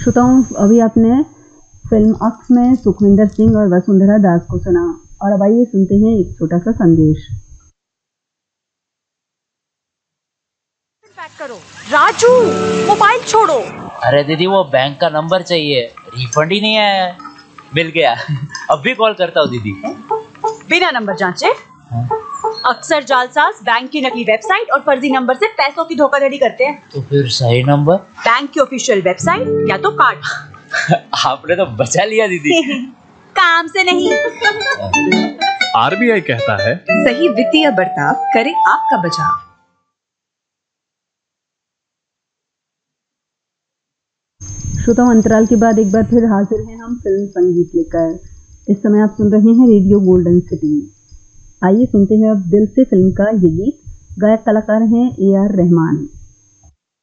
श्रोताओं, अभी आपने फिल्म अक्स में सुखविंदर सिंह और वसुंधरा दास को सुना और अब आइए सुनते हैं एक छोटा सा संदेश। पैक करो। राजू, मोबाइल छोड़ो। अरे दीदी, वो बैंक का नंबर चाहिए, रिफंड ही नहीं आया है। मिल गया। अब भी कॉल करता हूँ दीदी। बिना नंबर जांचे अक्सर जालसाज बैंक की नकली वेबसाइट और फर्जी नंबर से पैसों की धोखाधड़ी करते हैं। तो फिर सही नंबर? बैंक की ऑफिशियल वेबसाइट या तो कार्ड। आपने तो बचा लिया दीदी। काम से नहीं। आरबीआई कहता है, सही वित्तीय बर्ताव करे आपका बचाव। श्रोताओं, अंतराल के बाद एक बार फिर हाजिर हैं हम फिल्म संगीत लेकर। इस समय आप सुन रहे हैं रेडियो गोल्डन सिटी। आइए सुनते हैं अब दिल से फिल्म का ये गीत। गायक कलाकार हैं AR रहमान।